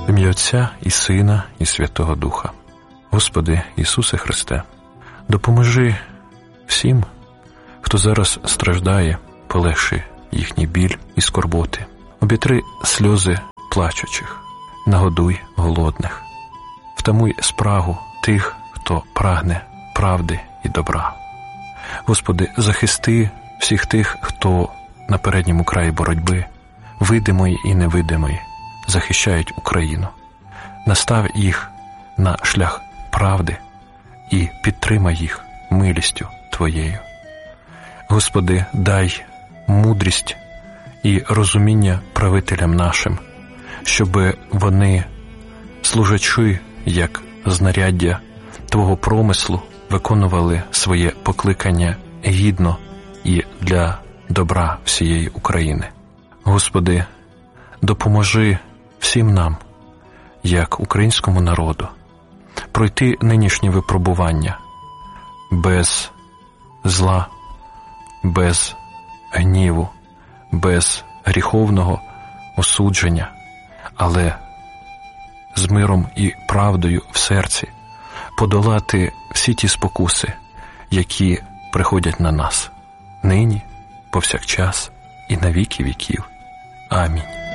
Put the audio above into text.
В ім'я Отця і Сина, і Святого Духа. Господи Ісусе Христе, допоможи всім, хто зараз страждає, полегши їхній біль і скорботи. Обітри сльози плачучих, нагодуй голодних, втамуй спрагу тих, хто прагне правди і добра. Господи, захисти всіх тих, хто на передньому краї боротьби, видимої і невидимої, захищають Україну. Настав їх на шлях правди і підтримай їх милістю Твоєю. Господи, дай мудрість і розуміння правителям нашим, щоб вони, служачи як знаряддя Твого промислу, виконували своє покликання гідно і для добра всієї України. Господи, допоможи всім нам, як українському народу, пройти нинішні випробування без зла, без гніву, без гріховного осудження, але з миром і правдою в серці подолати всі ті спокуси, які приходять на нас нині, повсякчас і на віки віків. Амінь.